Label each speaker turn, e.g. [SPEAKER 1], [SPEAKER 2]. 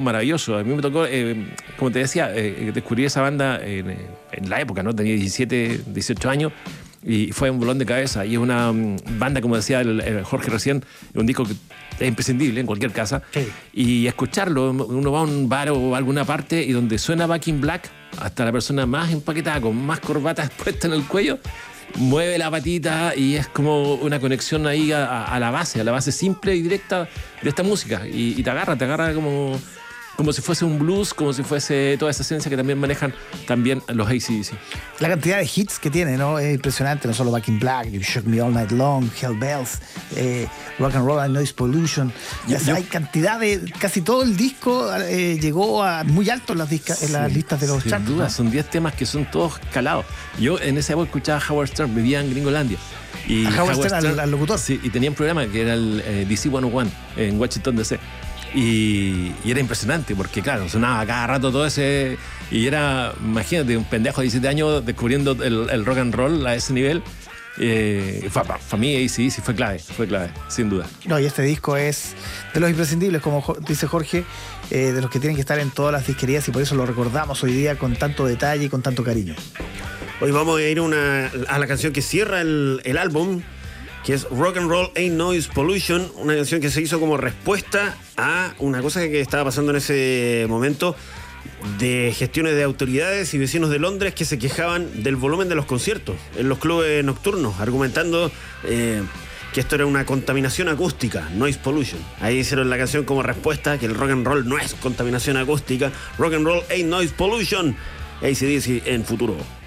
[SPEAKER 1] Maravilloso. A mí me tocó, como te decía, descubrir esa banda en la época, ¿no? Tenía 17, 18 años y fue un volón de cabeza. Y es una banda, como decía el Jorge recién, un disco que es imprescindible en cualquier casa.
[SPEAKER 2] Sí.
[SPEAKER 1] Y escucharlo, uno va a un bar o a alguna parte y donde suena Back in Black, hasta la persona más empaquetada, con más corbatas puestas en el cuello, mueve la patita y es como una conexión ahí a la base simple y directa de esta música. Y te agarra como si fuese un blues, como si fuese toda esa esencia que también manejan también los AC/DC.
[SPEAKER 2] La cantidad de hits que tiene, ¿no? Es impresionante, no solo Back in Black, You Shook Me All Night Long, Hell Bells, Rock and Roll and Noise Pollution. Hay cantidad de... Casi todo el disco llegó a muy alto en las listas de los charts.
[SPEAKER 1] Sin duda,
[SPEAKER 2] ¿no?
[SPEAKER 1] son 10 temas que son todos calados. Yo en esa época escuchaba a Howard Stern, vivía en Gringolandia. Y
[SPEAKER 2] a Howard Stern, al locutor.
[SPEAKER 1] Sí, y tenía un programa que era el DC 101 en Washington, D.C. Y era impresionante porque, claro, sonaba cada rato todo ese... Y era, imagínate, un pendejo de 17 años descubriendo el rock and roll a ese nivel. Para mí AC/DC fue clave, sin duda.
[SPEAKER 2] No, y este disco es de los imprescindibles, como dice Jorge, de los que tienen que estar en todas las disquerías, y por eso lo recordamos hoy día con tanto detalle y con tanto cariño.
[SPEAKER 3] Hoy vamos a ir a la canción que cierra el álbum, que es Rock and Roll Ain't Noise Pollution, una canción que se hizo como respuesta a una cosa que estaba pasando en ese momento, de gestiones de autoridades y vecinos de Londres que se quejaban del volumen de los conciertos en los clubes nocturnos, argumentando que esto era una contaminación acústica, noise pollution. Ahí hicieron la canción como respuesta, que el rock and roll no es contaminación acústica. Rock and Roll Ain't Noise Pollution, AC/DC en Futuro.